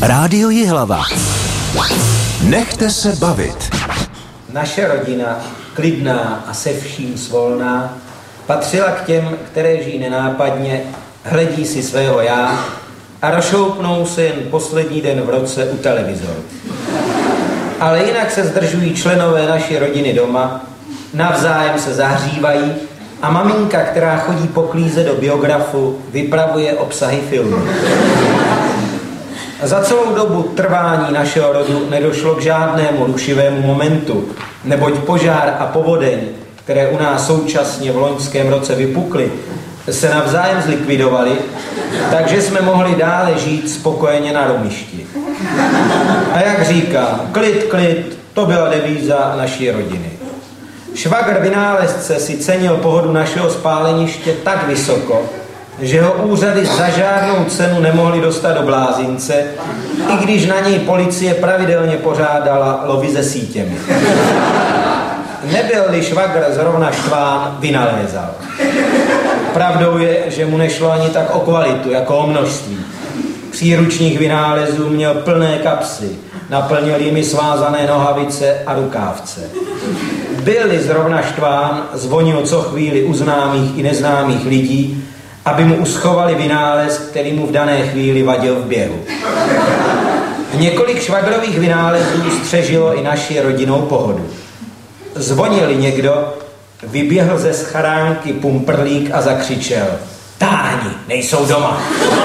Rádio Jihlava. Nechte se bavit. Naše rodina, klidná a se vším svolná, patřila k těm, které žijí nenápadně, hledí si svého já a rozšoupnou se jen poslední den v roce u televizoru. Ale jinak se zdržují členové naší rodiny doma, navzájem se zahřívají a maminka, která chodí po klíze do biografu, vypravuje obsahy filmu. Za celou dobu trvání našeho rodu nedošlo k žádnému rušivému momentu, neboť požár a povodeň, které u nás současně v loňském roce vypukly, se navzájem zlikvidovaly, takže jsme mohli dále žít spokojeně na romišti. A jak říkám, klid, to byla devíza naší rodiny. Švagr vynálezce si cenil pohodu našeho spáleniště tak vysoko, že ho úřady za žádnou cenu nemohli dostat do blázince, i když na něj policie pravidelně pořádala lovy se sítěmi. Nebyl-li švagr zrovna štván, vynalézal. Pravdou je, že mu nešlo ani tak o kvalitu, jako o množství. Příručních vynálezů měl plné kapsy, naplnil jimi svázané nohavice a rukávce. Byl-li zrovna štván, zvonil co chvíli u známých i neznámých lidí, aby mu uschovali vynález, který mu v dané chvíli vadil v běhu. Několik švagrových vynálezů střežilo i naši rodinnou pohodu. Zvonil někdo, vyběhl ze schránky pumprlík a zakřičel: "Táhni, nejsou doma."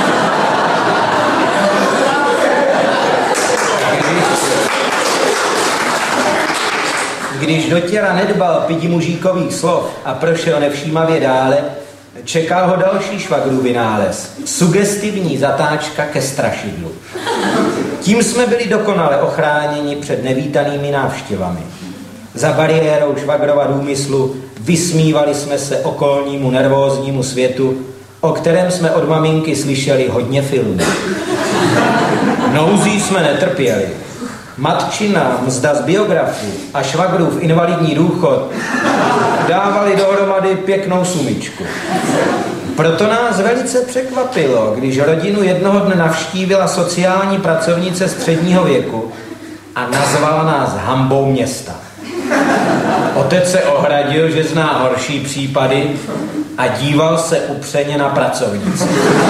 Když do těla nedbal pidi mužíkových slov a prošel nevšímavě dále, čekal ho další švagrův vynález. Sugestivní zatáčka ke strašidlu. Tím jsme byli dokonale ochráněni před nevítanými návštěvami. Za bariérou švagrova důmyslu vysmívali jsme se okolnímu nervóznímu světu, o kterém jsme od maminky slyšeli hodně filmů. Nouzí jsme netrpěli. Matčina mzda z biografu a švagrův invalidní důchod dávali dohromady pěknou sumičku. Proto nás velice překvapilo, když rodinu jednoho dne navštívila sociální pracovnice středního věku a nazvala nás hanbou města. Otec se ohradil, že zná horší případy a díval se upřeně na pracovnici.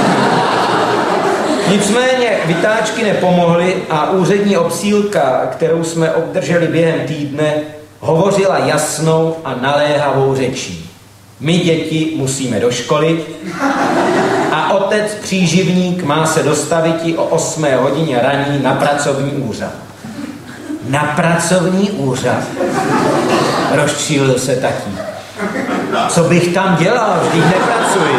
Nicméně vytáčky nepomohly a úřední obsílka, kterou jsme obdrželi během týdne, hovořila jasnou a naléhavou řečí. My děti musíme do školy a otec příživník má se dostaviti o 8 hodině raní na pracovní úřad. Na pracovní úřad? Rozčílil se tatík. Co bych tam dělal, vždyť nepracuji.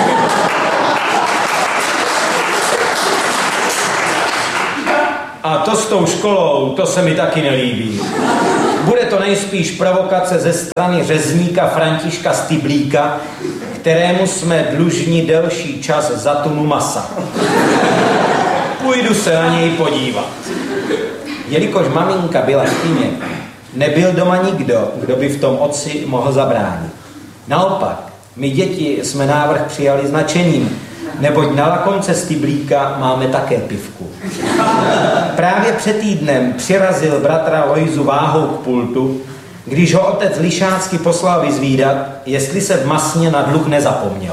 A to s tou školou, to se mi taky nelíbí. Bude to nejspíš provokace ze strany řezníka Františka Styblíka, kterému jsme dlužni delší čas za tunu masa. Půjdu se na něj podívat. Jelikož maminka byla v kyně, nebyl doma nikdo, kdo by v tom otci mohl zabránit. Naopak, my děti jsme návrh přijali s nadšením, neboť na lakomce Styblíka máme také pivku. Právě před týdnem přirazil bratra Lojzu váhou k pultu, když ho otec lišácky poslal vyzvídat, jestli se v masně na dluh nezapomnělo.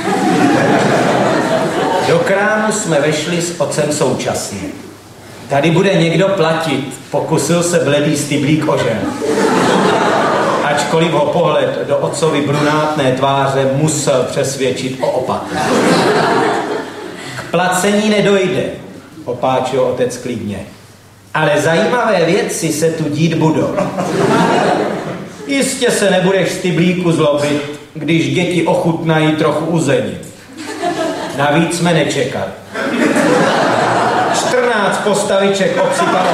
Do krámu jsme vešli s otcem současně. Tady bude někdo platit, pokusil se bledý Styblík o žen. Ačkoliv ho pohled do otcovy brunátné tváře musel přesvědčit o opaku. K placení nedojde, opáčil otec klidně. Ale zajímavé věci se tu dít budou. Jistě se nebudeš Styblíku zlobit, když děti ochutnají trochu uzenit. Navíc jsme nečekali. 14 postaviček obsypalo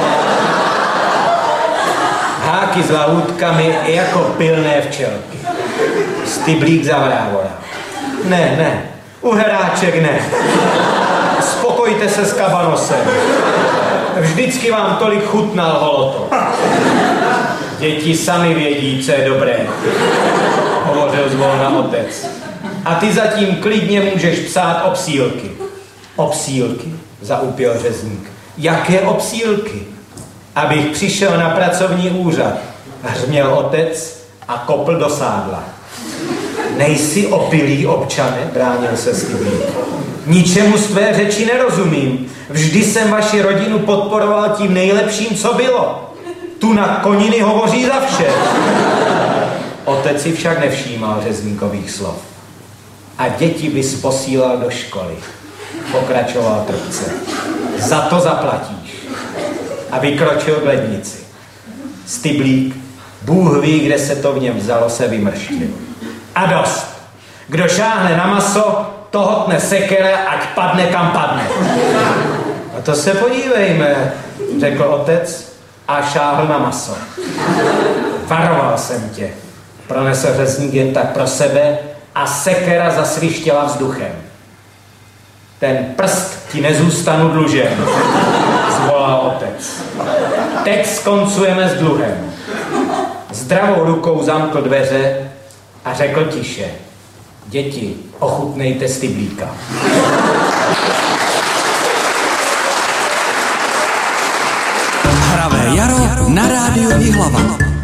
háky s lahůdkami jako pilné včelky. Styblík zavrávorá. Ne, uheráček ne. Spokojte se s kabanosem. Vždycky vám tolik chutnal holoto. Děti sami vědí, co je dobré, hovořil zvolna otec. A ty zatím klidně můžeš psát obsílky. Obsílky, zaupěl řezník. Jaké obsílky? Abych přišel na pracovní úřad, hřměl otec a kopl do sádla. Nejsi opilý, občane, bránil se Styblík. Ničemu z tvé řeči nerozumím. Vždy jsem vaši rodinu podporoval tím nejlepším, co bylo. Tu na koniny hovoří za vše. Otec si však nevšímal řezníkových slov. A děti bys posílal do školy, pokračoval trpce. Za to zaplatíš. A vykročil k lednici. Styblík, Bůh ví, kde se to v něm vzalo, se vymrštil. A dost. Kdo šáhne na maso, toho tne sekera, ať padne kam padne. A to se podívejme, řekl otec a šáhl na maso. Varoval jsem tě, pronesl řezník jen tak pro sebe a sekera zasvištěla vzduchem. Ten prst ti nezůstanu dlužen, zvolal otec. Teď skoncujeme s dluhem. Zdravou rukou zamkl dveře a řekl tiše. Děti, ochutnejte Styblíka. Hravé jaro na rádiu Jihlava.